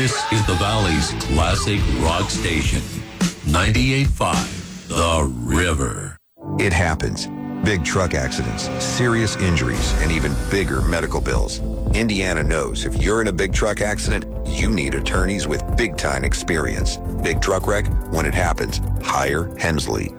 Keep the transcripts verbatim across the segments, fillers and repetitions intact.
This is the Valley's classic rock station. ninety-eight point five, The River. It happens. Big truck accidents, serious injuries, and even bigger medical bills. Indiana knows if you're in a big truck accident, you need attorneys with big-time experience. Big truck wreck, when it happens, hire Hensley.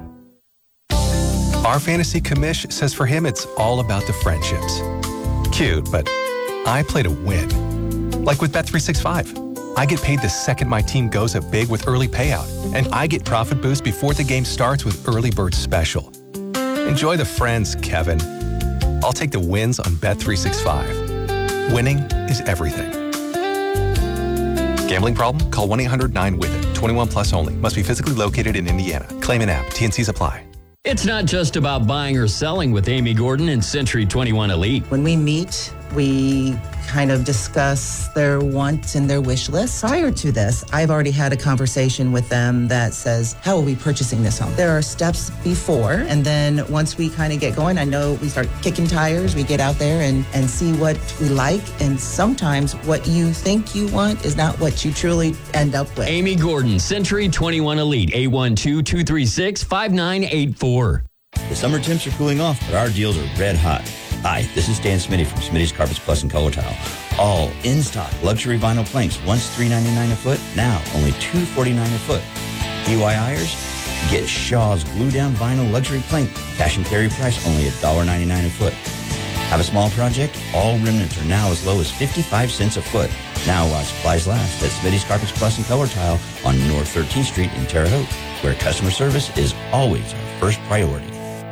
Our fantasy commish says for him it's all about the friendships. Cute, but I play to win. Like with Bet three sixty-five. I get paid the second my team goes up big with early payout, and I get profit boost before the game starts with Early Bird Special. Enjoy the friends, Kevin. I'll take the wins on Bet three sixty-five. Winning is everything. Gambling problem? Call one eight hundred nine with it. twenty-one plus only. Must be physically located in Indiana. Claim an app. T N Cs apply. It's not just about buying or selling with Amy Gordon and Century twenty-one Elite. When we meet, we kind of discuss their wants and their wish list. Prior to this, I've already had a conversation with them that says, how are we purchasing this home? There are steps before, and then once we kind of get going, I know we start kicking tires, we get out there and, and see what we like, and sometimes what you think you want is not what you truly end up with. Amy Gordon, Century twenty-one Elite, eight one two, two three six, five nine eight four. The summer temps are cooling off, but our deals are red hot. Hi, this is Dan Smitty from Smitty's Carpets Plus and Color Tile. All in-stock luxury vinyl planks, once three ninety-nine a foot, now only two forty-nine a foot. D Y Iers, get Shaw's glue-down vinyl luxury plank, cash and carry price only one ninety-nine a foot. Have a small project? All remnants are now as low as fifty-five cents a foot. Now while supplies last at Smitty's Carpets Plus and Color Tile on North thirteenth Street in Terre Haute, where customer service is always our first priority.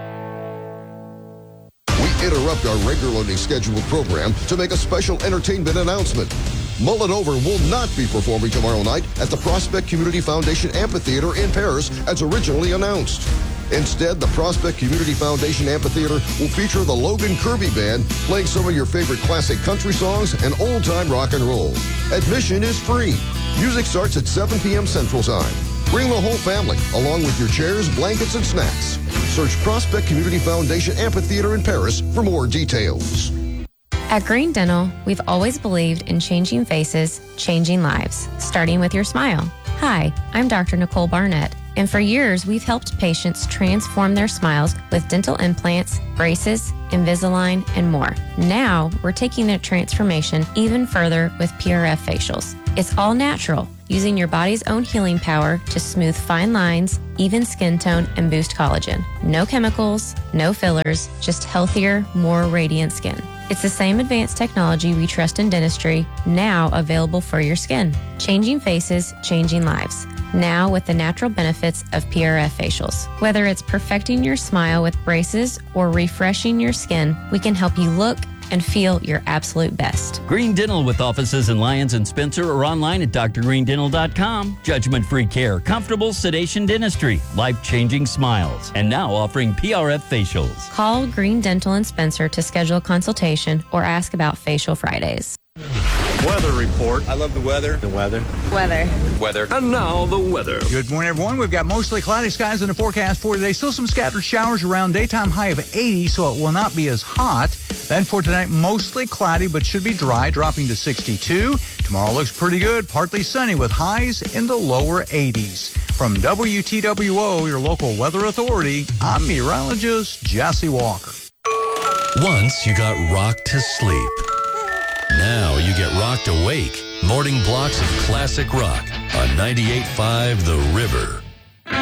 Interrupt our regularly scheduled program to make a special entertainment announcement. Mullet Over will not be performing tomorrow night at the Prospect Community Foundation Amphitheater in Paris as originally announced. Instead, the Prospect Community Foundation Amphitheater will feature the Logan Kirby Band playing some of your favorite classic country songs and old-time rock and roll. Admission is free. Music starts at seven p.m. Central Time. Bring the whole family, along with your chairs, blankets, and snacks. Search Prospect Community Foundation Amphitheater in Paris for more details. At Green Dental, we've always believed in changing faces, changing lives, starting with your smile. Hi, I'm Doctor Nicole Barnett, and for years we've helped patients transform their smiles with dental implants, braces, Invisalign, and more. Now, we're taking that transformation even further with P R F facials. It's all natural, using your body's own healing power to smooth fine lines, even skin tone, and boost collagen. No chemicals, no fillers, just healthier, more radiant skin. It's the same advanced technology we trust in dentistry, now available for your skin. Changing faces, changing lives. Now with the natural benefits of P R F facials. Whether it's perfecting your smile with braces or refreshing your skin, we can help you look and feel your absolute best. Green Dental with offices in Lyons and Spencer or online at d r green dental dot com. Judgment-free care, comfortable sedation dentistry, life-changing smiles, and now offering P R F facials. Call Green Dental in Spencer to schedule a consultation or ask about Facial Fridays. Weather report. I love the weather. The weather. Weather. Weather. And now the weather. Good morning, everyone. We've got mostly cloudy skies in the forecast for today. Still some scattered showers around. Daytime high of eighty, so it will not be as hot. Then for tonight, mostly cloudy, but should be dry, dropping to sixty-two. Tomorrow looks pretty good, partly sunny with highs in the lower eighties. From W T W O, your local weather authority, I'm meteorologist Jesse Walker. Once you got rocked to sleep. Now you get rocked awake. Morning blocks of classic rock on ninety-eight point five The River.